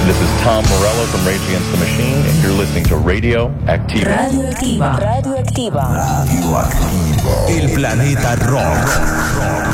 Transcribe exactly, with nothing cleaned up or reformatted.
This is Tom Morello from Rage Against the Machine, and you're listening to Radio Activa. Radioactiva. Radioactiva. Radioactivo. El planeta rock.